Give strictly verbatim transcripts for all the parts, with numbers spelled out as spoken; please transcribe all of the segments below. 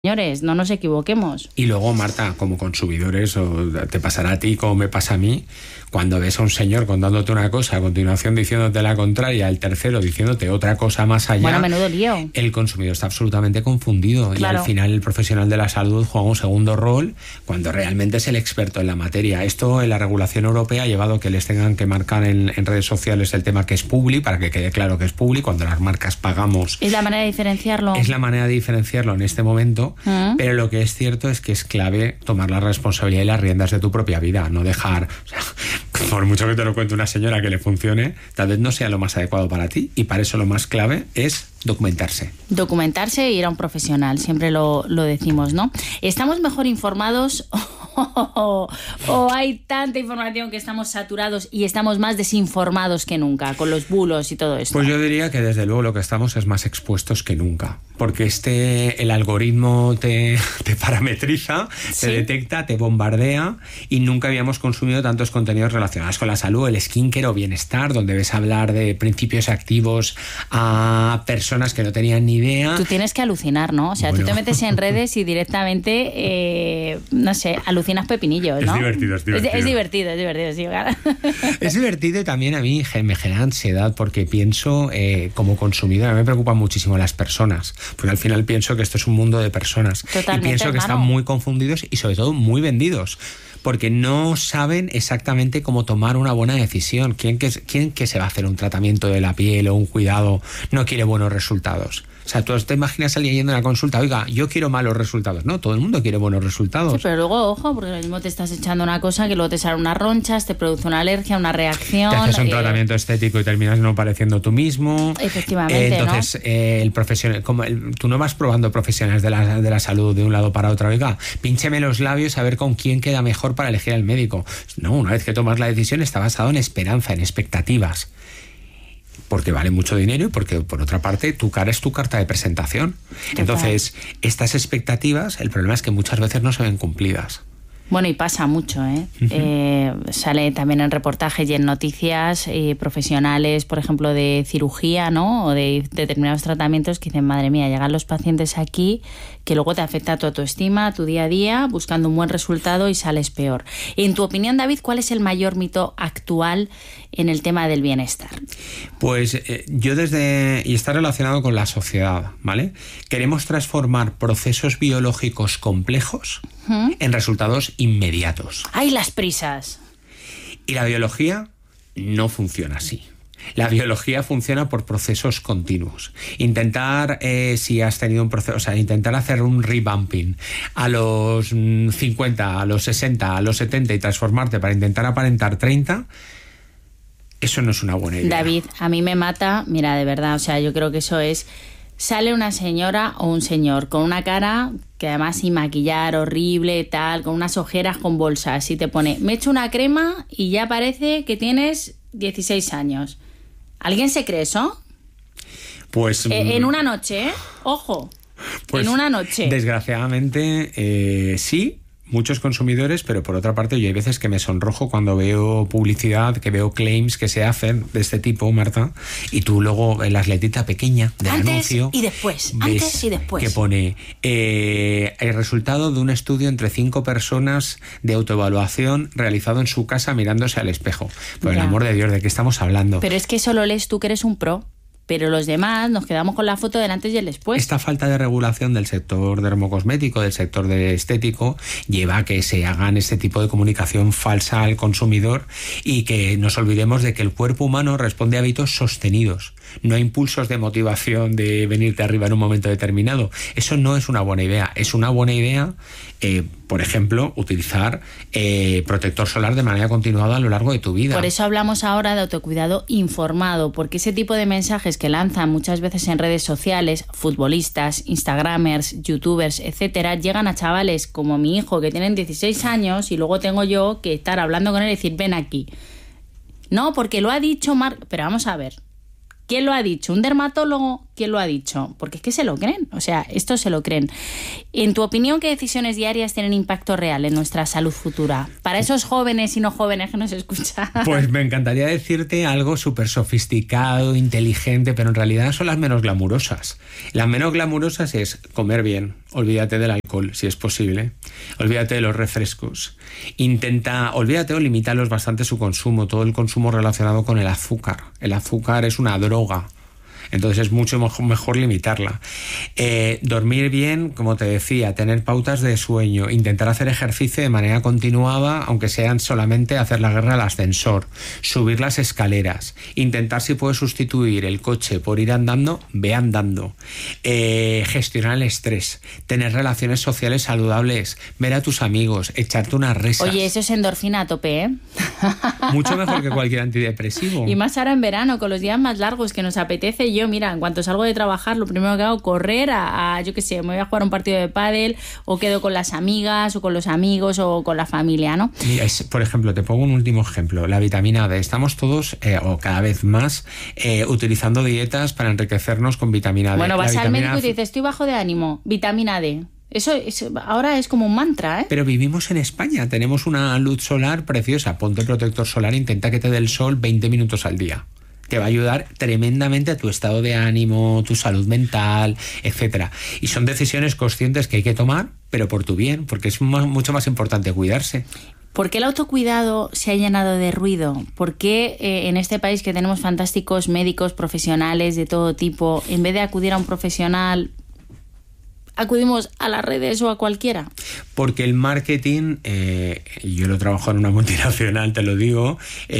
Señores, no nos equivoquemos. Y luego, Marta, como consumidores, o te pasará a ti como me pasa a mí, cuando ves a un señor contándote una cosa, a continuación diciéndote la contraria, el tercero diciéndote otra cosa más allá, bueno, menudo lío. El consumidor está absolutamente confundido. Claro. Y al final el profesional de la salud juega un segundo rol cuando realmente es el experto en la materia. Esto en la regulación europea ha llevado a que les tengan que marcar en, en redes sociales el tema que es publi, para que quede claro que es publi, cuando las marcas pagamos. ¿Es la manera de diferenciarlo? Es la manera de diferenciarlo en este momento, ¿Mm? Pero lo que es cierto es que es clave tomar la responsabilidad y las riendas de tu propia vida, no dejar... O sea, por mucho que te lo cuente una señora que le funcione, tal vez no sea lo más adecuado para ti, y para eso lo más clave es documentarse. Documentarse e ir a un profesional, siempre lo, lo decimos, ¿no? ¿Estamos mejor informados o, o hay tanta información que estamos saturados y estamos más desinformados que nunca con los bulos y todo esto? Pues yo diría que desde luego lo que estamos es más expuestos que nunca, porque este el algoritmo te, te parametriza, ¿sí? Te detecta, te bombardea, y nunca habíamos consumido tantos contenidos relacionados con la salud, el skincare o bienestar, donde ves hablar de principios activos a personas que no tenían ni idea. Tú tienes que alucinar, ¿no? O sea, bueno. Tú te metes en redes y directamente, eh, no sé, alucinas pepinillos, ¿no? Es divertido, es divertido. Es, es divertido, es divertido, sí, claro. Es divertido, y también a mí me genera ansiedad, porque pienso, eh, como consumidor, a mí me preocupan muchísimo las personas, porque al final pienso que esto es un mundo de personas. Totalmente, y pienso que hermano. Están muy confundidos y sobre todo muy vendidos, porque no saben exactamente cómo tomar una buena decisión. ¿Quién que, quién que se va a hacer un tratamiento de la piel o un cuidado no quiere buenos resultados? O sea, tú te imaginas a alguien yendo a una consulta, oiga, yo quiero malos resultados. No, todo el mundo quiere buenos resultados. Sí, pero luego, ojo, porque lo mismo te estás echando una cosa que luego te salen unas ronchas, te produce una alergia, una reacción. Te haces un eh... tratamiento estético y terminas no pareciendo tú mismo. Efectivamente, eh, Entonces, ¿no? eh, el profesional, como el, tú no vas probando profesionales de la, de la salud de un lado para otro. Oiga, píncheme los labios a ver con quién queda mejor para elegir al médico. No, una vez que tomas la decisión está basado en esperanza, en expectativas. Porque vale mucho dinero y porque, por otra parte, tu cara es tu carta de presentación. Total. Entonces, estas expectativas, el problema es que muchas veces no se ven cumplidas. Bueno, y pasa mucho, ¿eh? Uh-huh. eh sale también en reportajes y en noticias eh, profesionales, por ejemplo, de cirugía, ¿no? O de determinados tratamientos que dicen, madre mía, llegan los pacientes aquí, que luego te afecta a tu autoestima, a tu día a día, buscando un buen resultado y sales peor. En tu opinión, David, ¿cuál es el mayor mito actual en el tema del bienestar? Pues eh, yo desde... y está relacionado con la sociedad, ¿vale? Queremos transformar procesos biológicos complejos ¿Mm? en resultados inmediatos. ¡Ay, las prisas! Y la biología no funciona así. La biología funciona por procesos continuos. Intentar, eh, si has tenido un proceso, o sea, intentar hacer un revamping a los cincuenta, a los sesenta, a los setenta y transformarte para intentar aparentar treinta, eso no es una buena idea. David, a mí me mata, mira, de verdad, o sea, yo creo que eso es... Sale una señora o un señor con una cara que además sin maquillar, horrible, tal, con unas ojeras con bolsas, y te pone, me echo una crema y ya parece que tienes dieciséis años. ¿Alguien se cree eso? Pues... Eh, en una noche, ¿eh? Ojo, pues, en una noche. Desgraciadamente, eh, sí. Muchos consumidores, pero por otra parte yo hay veces que me sonrojo cuando veo publicidad, que veo claims que se hacen de este tipo, Marta, y tú luego en la letita pequeña del antes anuncio y después, ves antes y después, que pone eh, el resultado de un estudio entre cinco personas de autoevaluación realizado en su casa mirándose al espejo. Por ya. El amor de Dios, ¿de qué estamos hablando? Pero es que solo lees tú que eres un pro. Pero los demás nos quedamos con la foto del antes y el después. Esta falta de regulación del sector dermocosmético, del sector de estético, lleva a que se hagan este tipo de comunicación falsa al consumidor, y que nos olvidemos de que el cuerpo humano responde a hábitos sostenidos, no a impulsos de motivación de venirte arriba en un momento determinado. Eso no es una buena idea. Es una buena idea, eh, por ejemplo, utilizar eh, protector solar de manera continuada a lo largo de tu vida. Por eso hablamos ahora de autocuidado informado, porque ese tipo de mensajes que lanzan muchas veces en redes sociales, futbolistas, instagramers, youtubers, etcétera, llegan a chavales como mi hijo que tienen dieciséis años, y luego tengo yo que estar hablando con él y decir, ven aquí. No, porque lo ha dicho Marc... Pero vamos a ver, ¿quién lo ha dicho? ¿Un dermatólogo? ¿Quién ¿quién lo ha dicho? Porque es que se lo creen, o sea, esto se lo creen. En tu opinión, ¿qué decisiones diarias tienen impacto real en nuestra salud futura? Para esos jóvenes y no jóvenes que nos escuchan. Pues me encantaría decirte algo súper sofisticado, inteligente, pero en realidad son las menos glamurosas. Las menos glamurosas es comer bien, olvídate del alcohol, si es posible, olvídate de los refrescos, intenta, olvídate o limítalos bastante su consumo, todo el consumo relacionado con el azúcar. El azúcar es una droga. Entonces es mucho mejor, mejor limitarla. Eh, dormir bien, como te decía, tener pautas de sueño, intentar hacer ejercicio de manera continuada, aunque sean solamente hacer la guerra al ascensor, subir las escaleras, intentar si puedes sustituir el coche por ir andando, ve andando, eh, gestionar el estrés, tener relaciones sociales saludables, ver a tus amigos, echarte unas risas. Oye, eso es endorfina a tope, ¿eh? Mucho mejor que cualquier antidepresivo. Y más ahora en verano, con los días más largos que nos apetece. Yo, mira, en cuanto salgo de trabajar, lo primero que hago es correr a, a, yo qué sé, me voy a jugar un partido de pádel, o quedo con las amigas, o con los amigos, o con la familia, ¿no? Mira, es, por ejemplo, te pongo un último ejemplo, la vitamina D. Estamos todos, eh, o cada vez más, eh, utilizando dietas para enriquecernos con vitamina D. Bueno, vas la al vitamina... médico y te dices, estoy bajo de ánimo, vitamina D. Eso es, ahora es como un mantra, ¿eh? Pero vivimos en España, tenemos una luz solar preciosa. Ponte protector solar, intenta que te dé el sol veinte minutos al día. Te va a ayudar tremendamente a tu estado de ánimo, tu salud mental, etcétera. Y son decisiones conscientes que hay que tomar, pero por tu bien, porque es más, mucho más importante cuidarse. ¿Por qué el autocuidado se ha llenado de ruido? ¿Por qué eh, en este país que tenemos fantásticos médicos, profesionales de todo tipo, en vez de acudir a un profesional, acudimos a las redes o a cualquiera? Porque el marketing, eh, yo lo trabajo en una multinacional, te lo digo,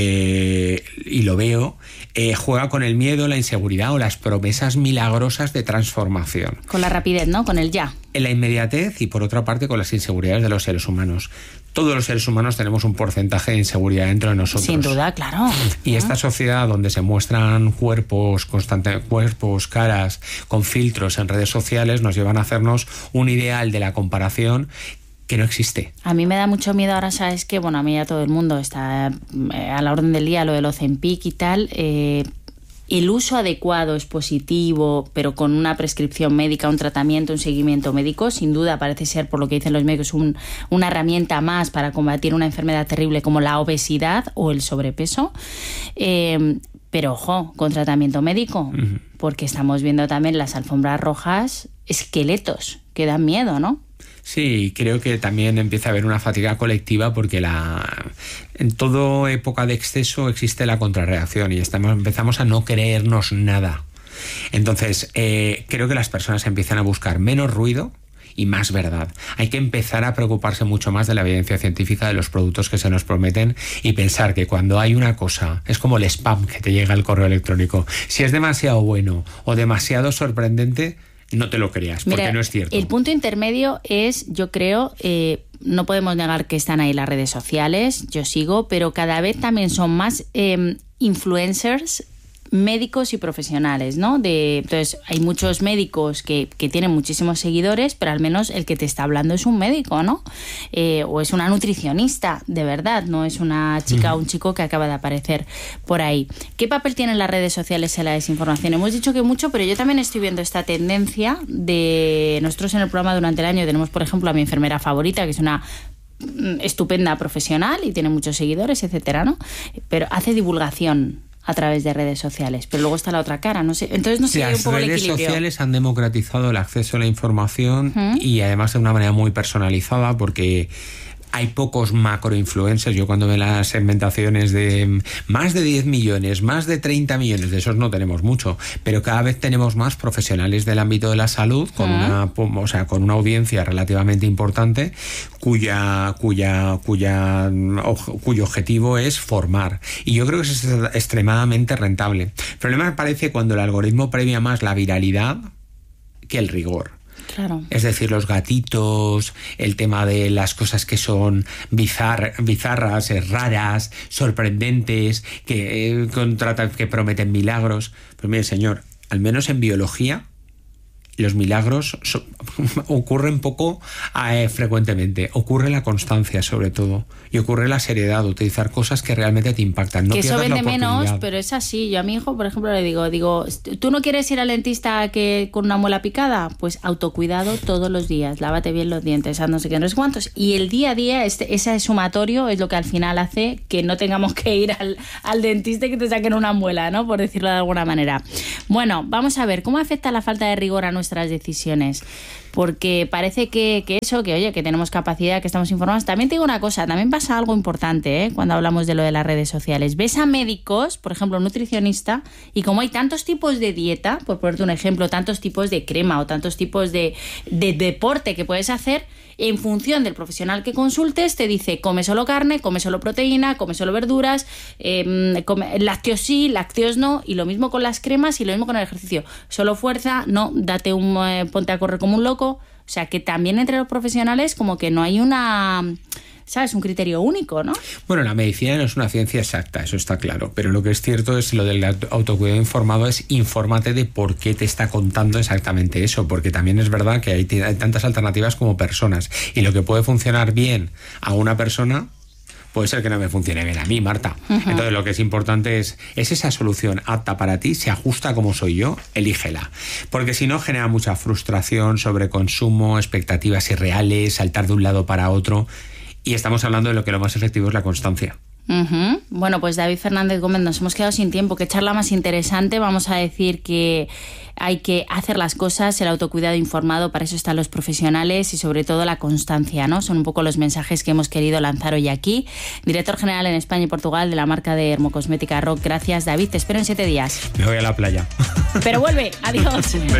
eh, y lo veo, eh, juega con el miedo, la inseguridad o las promesas milagrosas de transformación. Con la rapidez, ¿no? Con el ya. En la inmediatez y, por otra parte, con las inseguridades de los seres humanos. Todos los seres humanos tenemos un porcentaje de inseguridad dentro de nosotros. Sin duda, claro. Y esta sociedad donde se muestran cuerpos, constantes cuerpos, caras, con filtros en redes sociales, nos llevan a hacernos un ideal de la comparación que no existe. A mí me da mucho miedo ahora, ¿sabes qué? Bueno, a mí ya todo el mundo está a la orden del día, lo del Ozempic y tal. Eh, el uso adecuado es positivo, pero con una prescripción médica, un tratamiento, un seguimiento médico, sin duda parece ser, por lo que dicen los médicos, un, una herramienta más para combatir una enfermedad terrible como la obesidad o el sobrepeso. Eh, pero ojo, con tratamiento médico, uh-huh. Porque estamos viendo también las alfombras rojas, esqueletos que dan miedo, ¿no? Sí, creo que también empieza a haber una fatiga colectiva porque la, en toda época de exceso existe la contrarreacción y estamos, empezamos a no creernos nada. Entonces, eh, creo que las personas empiezan a buscar menos ruido y más verdad. Hay que empezar a preocuparse mucho más de la evidencia científica de los productos que se nos prometen y pensar que cuando hay una cosa, es como el spam que te llega al correo electrónico. Si es demasiado bueno o demasiado sorprendente, no te lo creas, porque Mira, no es cierto. El punto intermedio es, yo creo, eh, no podemos negar que están ahí las redes sociales, yo sigo, pero cada vez también son más eh, influencers médicos y profesionales, ¿no? De, entonces, hay muchos médicos que, que tienen muchísimos seguidores, pero al menos el que te está hablando es un médico, ¿no? Eh, o es una nutricionista, de verdad, no es una chica o un chico que acaba de aparecer por ahí. ¿Qué papel tienen las redes sociales en la desinformación? Hemos dicho que mucho, pero yo también estoy viendo esta tendencia de... Nosotros en el programa durante el año tenemos, por ejemplo, a mi enfermera favorita, que es una estupenda profesional y tiene muchos seguidores, etcétera, ¿no? Pero hace divulgación a través de redes sociales, pero luego está la otra cara, no sé, entonces no sé, las un poco el redes equilibrio. Sociales han democratizado el acceso a la información uh-huh. y además de una manera muy personalizada porque hay pocos macroinfluencers. Yo cuando veo las segmentaciones de más de diez millones, más de treinta millones, de esos no tenemos mucho, pero cada vez tenemos más profesionales del ámbito de la salud con uh-huh. una, o sea, con una audiencia relativamente importante cuya cuya cuya cuyo objetivo es formar. Y yo creo que es extremadamente rentable. El problema me parece cuando el algoritmo premia más la viralidad que el rigor. Claro. Es decir, los gatitos, el tema de las cosas que son bizar, bizarras, raras, sorprendentes, que, eh, contratan, que prometen milagros. Pues mire, señor, al menos en biología, los milagros so, ocurren poco eh, frecuentemente. Ocurre la constancia, sobre todo, y ocurre la seriedad, utilizar cosas que realmente te impactan. No que eso pierdas la vende oportunidad. menos, pero es así. Yo a mi hijo, por ejemplo, le digo, digo, ¿tú no quieres ir al dentista que con una muela picada? Pues autocuidado todos los días, lávate bien los dientes, haz no sé qué, no sé cuántos. Y el día a día, este, ese sumatorio es lo que al final hace que no tengamos que ir al, al dentista y que te saquen una muela, ¿no? Por decirlo de alguna manera. Bueno, vamos a ver, ¿cómo afecta la falta de rigor a nuestras decisiones? Porque parece que, que eso, que oye, que tenemos capacidad, que estamos informados. También te digo una cosa, también pasa algo importante, ¿eh? Cuando hablamos de lo de las redes sociales. Ves a médicos, por ejemplo, nutricionista, y como hay tantos tipos de dieta, por ponerte un ejemplo, tantos tipos de crema o tantos tipos de, de deporte que puedes hacer, en función del profesional que consultes, te dice, come solo carne, come solo proteína, come solo verduras, eh, come, lácteos sí, lácteos no, y lo mismo con las cremas y lo mismo con el ejercicio. Solo fuerza, no, date un, eh, ponte a correr como un loco. O sea, que también entre los profesionales como que no hay una... ¿sabes? Un criterio único, ¿no? Bueno, la medicina no es una ciencia exacta, eso está claro, pero lo que es cierto es lo del autocuidado informado es infórmate de por qué te está contando exactamente eso, porque también es verdad que hay, hay tantas alternativas como personas, y lo que puede funcionar bien a una persona puede ser que no me funcione bien a mí, Marta. Uh-huh. Entonces lo que es importante es, es esa solución apta para ti, se ajusta como soy yo, elígela. Porque si no genera mucha frustración, sobreconsumo, expectativas irreales, saltar de un lado para otro. Y estamos hablando de lo que lo más efectivo es la constancia. Uh-huh. Bueno, pues David Fernández Gómez, nos hemos quedado sin tiempo. Qué charla más interesante. Vamos a decir que hay que hacer las cosas, el autocuidado informado, para eso están los profesionales y sobre todo la constancia, ¿no? Son un poco los mensajes que hemos querido lanzar hoy aquí. Director general en España y Portugal de la marca de Hermocosmética Rock. Gracias, David. Te espero en siete días. Me voy a la playa. Pero vuelve. Adiós.